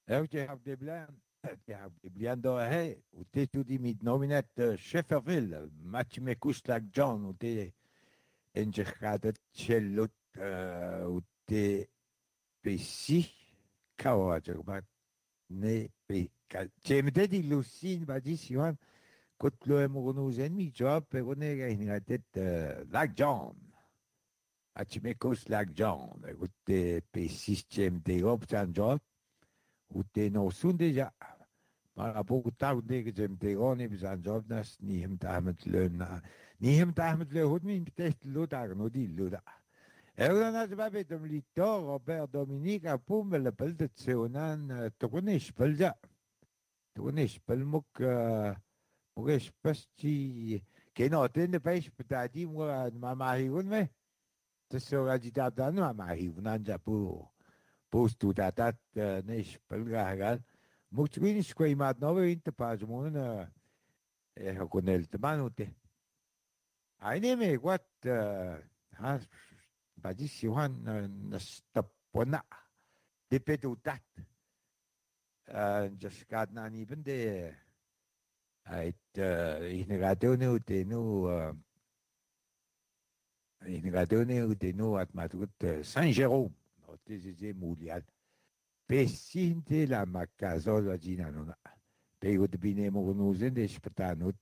Die blian da hey, u te tu di mit nominet Shefferville, match me kustlak John, u te engegadet cellut, u te pesi, kawa jagbat, ne pe, cemde di Lucine, va di Siwan, kot lo emorunus enmi job, per une reinatet Lac John. Match me kustlak John, u te pesi cemde optan job, u te no sun deja. Maar apo tahu de jem te goni bisan jobnas ni hem tahmet leun ni hem tahmet le hod min test lutar no di luda. Erna na babe dom litor Robert Dominique apo me le pel de tseonan tokonish pelja. Tokonish pelmuk mugesh pasti ke no ten de pes petati mo mama hiun me. Tso ga di tab dan mama hiun an japu postu datat nesh pelga Mulțumim și cu imat nove inte pajmon con el manute. Aine me what ha baji siwan na stapona de pedutat. Just got nani bende ait inegadone ute nu inegadone ute nu at matut Saint-Jérôme. Note je mulial. Pesinte la macazol vagina non ha. Pego de bine mo nuzen de spatanut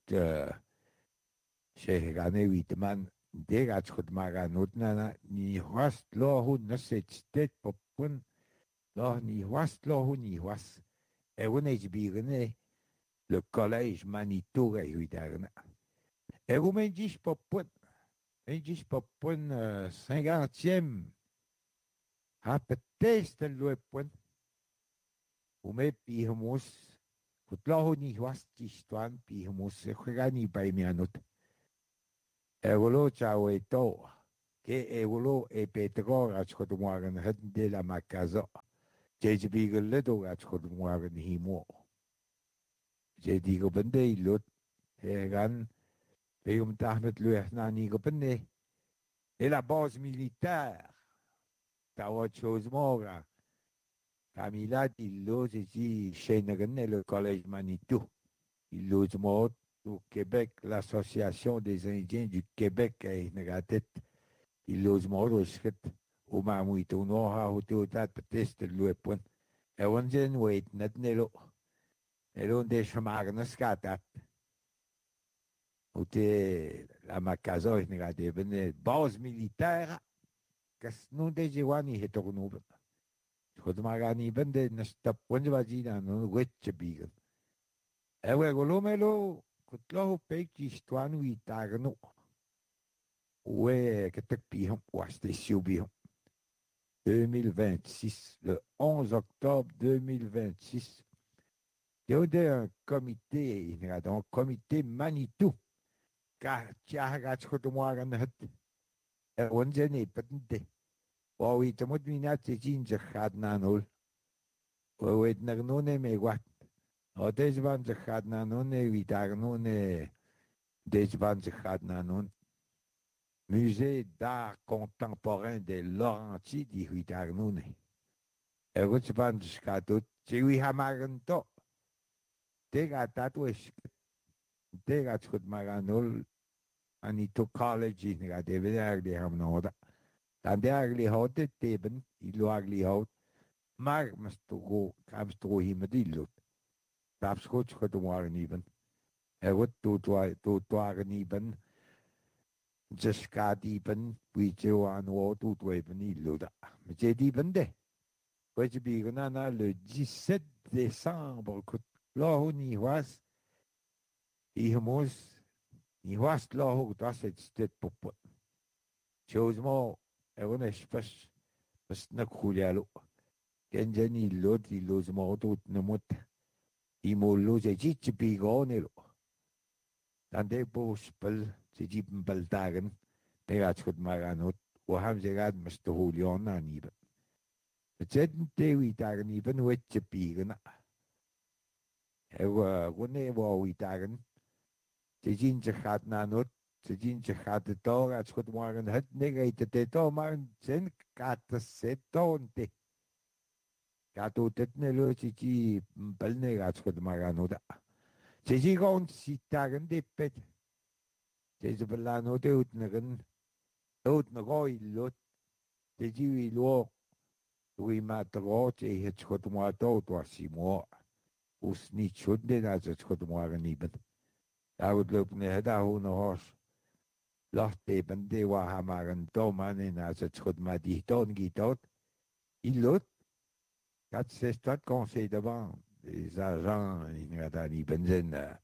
shehgane witman de gachot maganut na ni host lo hun na stet popun lo ni host lo hun ni host e un ejbigene le collège Manitou et huidarna. E un menjis popun 50e ha petest lo pun ume pihumus Kutlahu ni huasti stuan pi humus se juega ni pa mianut. Evolo chao e to. Ke evolo e petro achotumuagan het de la makazo. Je bigel le do achotumuagan himo. Je digo bende ilut. Hegan peum tahmet lueh na ni go bende. Et la base militaire. Tawa chose mora. Camila dillo se si scenagan le collège Manitou. Il mot au Québec, l'Association des Indiens du Québec a inagatet. Il mot au skit au mamuito no ha hototat petest luepon. E onzen wait net nelo. Elon de chamagna skatat. Ote la makazo inagate ben base militaire. Kas non de jewani hetorno. Chodmagani ben de nastapon vagina no wetche bigan. Ewe golomelo kutlo peki stuanu itagno. Ouais, que t'as pihon, ouais, c'était Siobihon. 2026, le 11 octobre 2026. Il y a un comité, il y a un comité Manitou. Car tiagat chotomoagan het. Onzene patente. Oui, te moet mina te jinja gaat na nul. Oui, nagnone me wat. O deze van ze gaat na nune, wie daar nune. Deze van ze gaat na nun. Musée d'art contemporain de Laurentides di Huitarnune. E wat ze van ze gaat doen. Ze wie hamagen to. Tega tatu is. Tega schut maganul. Anito college in ga de agli ham noda. Dan de agli hout teben. Ilo agli hout. Maar mastogo kamstro himadillo. Tapschot schut waren even. E wat doet waren even. Jaskadiban, Wijoan Wotu, Dwebenilluda. Mais j'ai dit bende. Ouais, j'ai dit le 17 décembre, là, ni was, ihmus, ni was, là, où das jetzt popot. Chose mo, on est pas na kulialo. Kenjani lot, ilos mo, tout ne mot. Imolo, j'ai dit, tu pigonelo. Tande po spel, j'ai dit, mbeldagen. Tegat schut maganot, o ham zegad Mr. Julian aniba. Zedden tewi dagen iben wetje pigen. Ewa gune wawi dagen. Ze zien ze gaat na not, ze zien ze gaat de tol, het schut morgen het negate de tol, maar zijn katten zet tonte. Kato tetnelo chichi balne gatskot maganoda. Chichi gon sitagan dipet. Chichi balano de utnagan. Utnagoi lot. Chichi lo. Ui matro chichi hitskot moato tuasimo. Usni chudde na chutskot moaganiben. Daud lopne heda hun hos. Lochte bende wa hamagan domane na chutskot ma dihton gitot. Ilot. Quand c'est toi conseil devant les agents, ils benzen,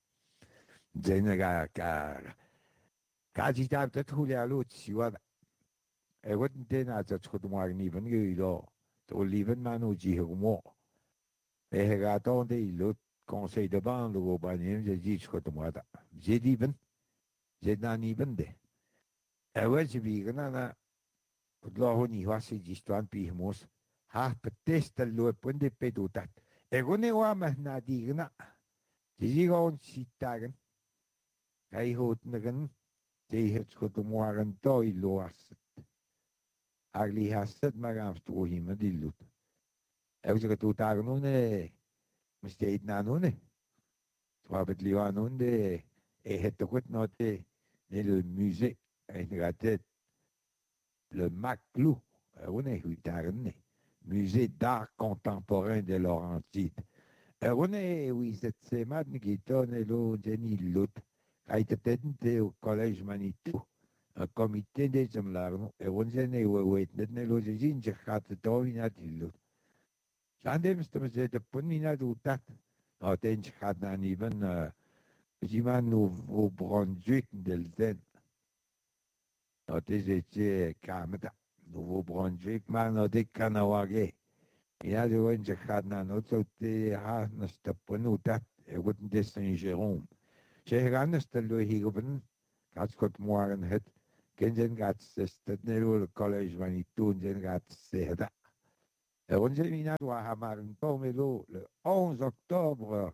quand ils t'ont peut-être roulé à l'autre, si vous et vous n'êtes pas à ce que moi, ni ben là, tu livres manu dit moi, et regardez l'autre conseil devant le gouvernement, j'ai dit ce que moi, j'ai dit ben, j'ai n'ani ben de. Et ouais, j'ai vu que nana, là on y va c'est histoire puis moi, ha peut-être le point de pédotat. Et on est wa mahna digna. Digon sitagan. Kay hot nagan. Dihet ko tumuagan to iluas. Agli hasad magam sto hima dillut. Eus ka tutagan nun mistake na nun Swabet liwa nun het tukut note le musée. Ratet le Maclou. On est huitagan Musée d'art contemporain de Laurentide. Rune cette semaine qui tourne lo Jenny Lut, a été tenté au collège Manitou, un comité des Zemlarno, et on s'est né net lo Jin, j'ai hâte d'ovinat Lut. J'andem stemse de punina doutat, no ten hâte nan even, Jiman au Brunswick del Den, no te Kamada, Nouveau-Brunswick, man, no te Kanawage. Ja, de wens gaat naar Noord-Zuid, naar Stappen, er wordt de Saint-Jérôme. Ze gaan naar de Louis-Higoben, gaat schot morgen het, kenzen gaat het Nero College van die toen, zen gaat zeggen. Er onze minat wa maar een tomelo, le 11 octobre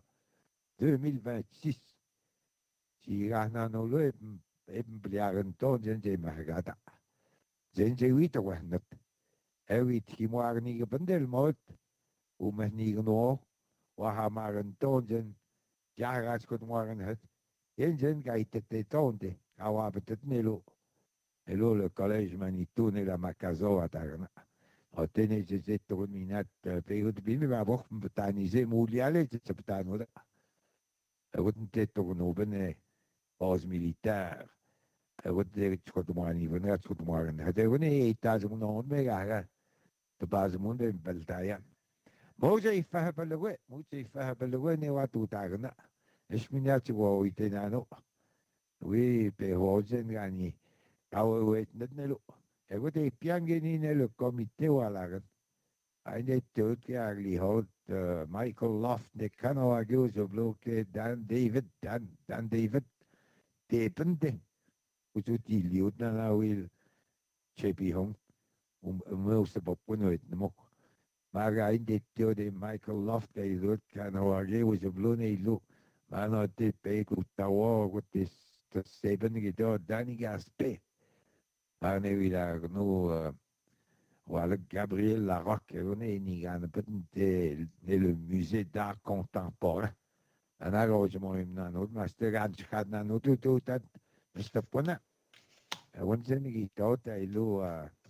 2026. Si gaan naar Nolo, even blijven toon, zen ze maar gaat. Zen ze weet toch niet. Weet je morgen niet op een delmoot. Met Nigno, waar maar een toonzen, ja, als ik morgen het, en zijn ga je het toonde, gaan we het nelo. Elo le collège Manitou ne la Macazo à Tarna. O tene je zit toch minat, periode binnen, maar wacht, betanize, moeilijk, het betano. Er wordt een tijd toch een open, base militaire. Er wordt er iets goed morgen, van het goed morgen. Het is een etage, moet nog mee de base moet in Beltaya. Moja ifahabalawe ne watu tagna. Esminati wo itenano. We pe hozen gani. Awe wet net nelo. Ego te piangeni nelo comité walagan. Eine tot agli hot Michael Loft de kanawa gozo bloke Dan David tepende. Ututi liut na wil chepi hong. Most popuno et mo. Maar in dit de Michael Loft, hij doet kan horen, was een bloene look. Maar nou dit peek op tawa, wat is de zeven gedaan, dan gaspe. Maar nu weer nou, voilà Gabriel Larocque, on est ni aan het le musée d'art contemporain. En daar gaan we mooi naar nood, maar gaat naar nood toe dat is de pona. En we zijn niet tot hij lo,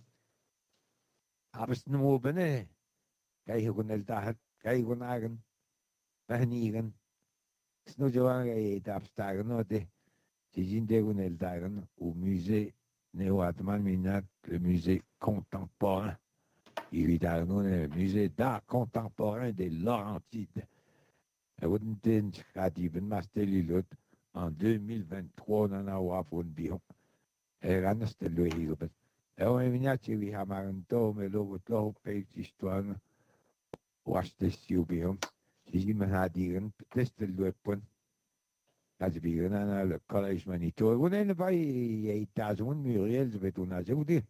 abs nu bene. Kaya ko naltahat, kaya ko nagan, mahanigan. Sno jawang ay tapstagan no te. Sijinde ko naltagan, au musée Néo-Atman Minat, le musée contemporain. Évidemment, le musée d'art contemporain des Laurentides. Et on ten chadiven mastelilot en 2023 dans la wafon bion. Et ranas le higobet. Et on est venu à Tiwi Hamaranto, mais l'eau de pays histoire. Was de Siubium, si me had hier peut-être le point. Als we hier naar le collège Manitou, on est pas états-Unis, Muriel, je vais tout nager, vous dire.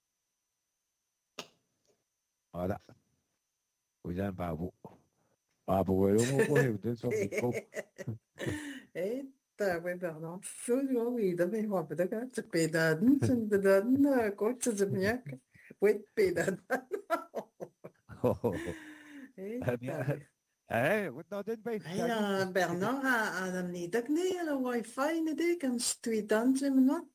Voilà. Vous n'avez pas vous. Ah, pour le moment, vous êtes sur le micro. طيب pardon. Zo wieder, wir haben da ganze Pedaden, sind dann Gott sei Dank, wet Pedaden. bien. Eh, wat nou dit bij Ja, Bernard, aan niet dat nee, de wifi niet ik kan sturen ze me nog.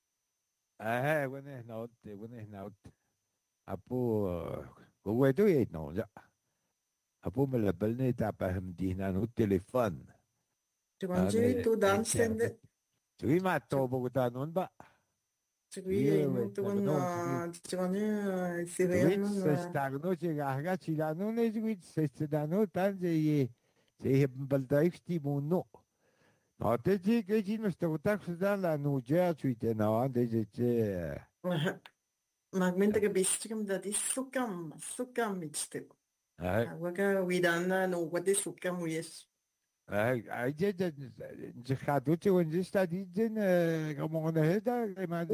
wanneer nou. Apo, hoe doe je het nou? Ja. Apo me label niet op hem die naar het telefoon. Je kan je toe dansen de. Tuy maar tobo ko tanon ba? Sige, no tuon je kan je Tweet sirena sa stagno si gaga sila no ne tweet sa stagno tan se baldaifti muno. No te ji ke ji no sto tak sa la no ja tweet na ande je. Maar ik ben er gebisterd dat is zoekam met stuk. Ai We dan no wat is zoekam hoe is. ai je gaat doet je wanneer staat die in gewoon de hele maar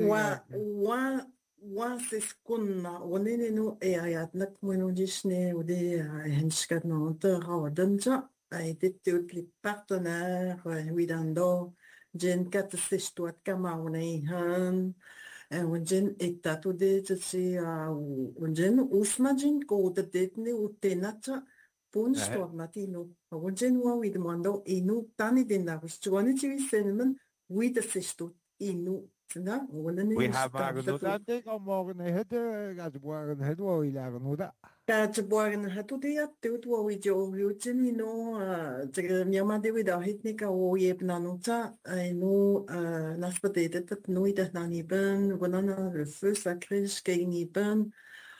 Wa se skonna onene no e ayat nak mo no disne o de henskat no te rawadanja ai de te partenaire we dan do gen kat se stuat kama onei han en gen etato de se gen usmajin ko de detne o tenata pun stor matino gen wa we demando inu tani den da stone ti semen we de se stut inu. we have maar no dan denk al morgen het gaat morgen het wel ilaar no da. 这波人还都得要丢多为就有真的喏，这个苗嘛的味道，嘿，那个我也不能弄啥，哎，喏，那是不得的，这弄的那里边，我那le feu sacré 给你边，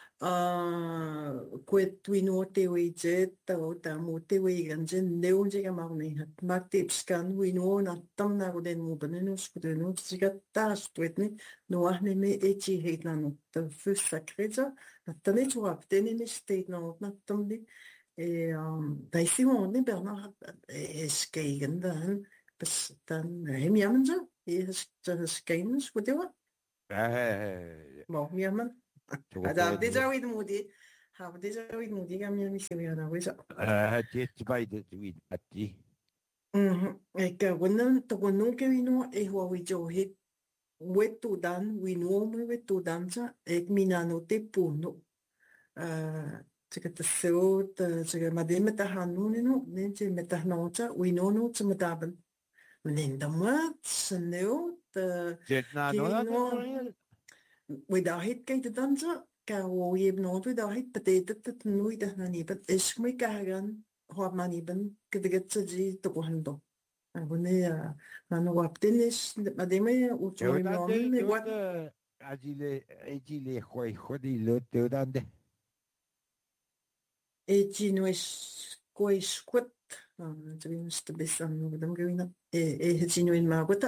过对喏的位置，到但冇的位人真溜这个毛呢，马 tips kan 为喏那当那个的冇本来喏是的喏这个大是对呢，喏啊那没一起嘿那喏的 feu sacré 这。Natale tua aptene ni state no natamli daisi mo ni berna skegen dan bes dan hem jammer is dan skegen spudewa mo jammer ada deja wid mudi ha deja wid mudi gam mi se mi ana wisa het bij de tweet atti ek wonen to wonen ke wino e ho wi jo hit wetu dan wino mo wetu dan sa ek minano te puno 这个的时候的这个嘛，你们的哈努呢努，你这没得弄着，为弄弄这么大本，你的么是牛的，给弄，为到黑给的当着，噶我也弄为到黑不得的努的那你本，是没噶人，话嘛你本，给这个自己都很多。我那我不定是，嘛的没，我做没弄没我。 agile khoi khodi lo te dande e tino e squat这边是特别上我怎么给呢e tino in magota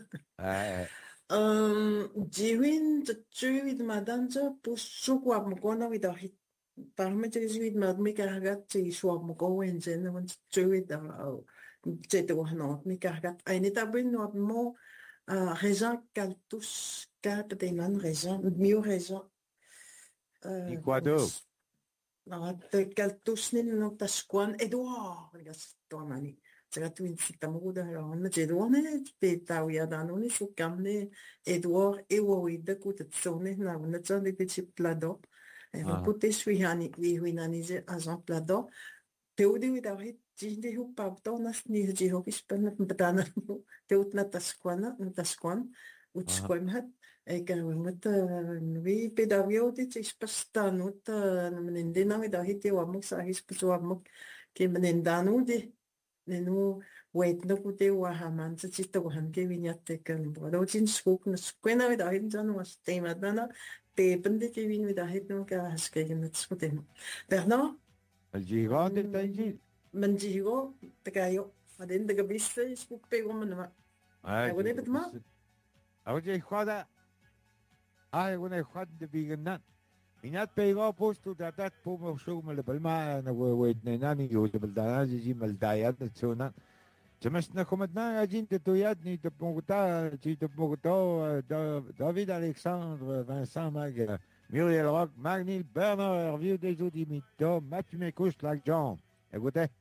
jiwin the jiwin madanza pusu kwa mkona wida hit parme te jiwin madmi kagat te shwa mko wenzen na jiwin da te to no mi kagat ai ni tabin no mo raison kaltus ka te man raison mieux raison Ecuador kaltusnin no taskuan Eduard gastomani tsaka twin sitamu da ron je done pe tawia da no ni su kamne Eduard e wo ida ku tsone na na tsone pe chi plado e no pute suihani wi huinani je agent plado te udi da hit jinde hu pa to nas ni je ho kispan na patana te utna taskuan utskoim hat Eka wimut vi pedavio dit is pastanut menendina we da hiti wa muk sa his pso wa muk ke menendanu di nenu wait no kute wa haman sa chito han ke vinyate kan bo do chin skuk na skwena we da hit jan was tema dana te pende ke vin we da hit no ka haske ke met skute Bernard الجيران التنجيل من جيرو تكايو بعدين دغ بيس skuk pe wo man ma اي اوجي خدا اي وانا خد بيغنان إنات بيغا بوستو داتات بوم شو مل بالما أنا ويتناني يوز بالدانا جي ملدايات تسونا جمسنا كومتنا جين تتوياتني تبوغتا جي تبوغتا دافيد ألكسندر فانسان ماغ ميريال روك ماغنيل برنار هيرفيو دي جودي ميتو ماتش ميكوش لاك جون écoutez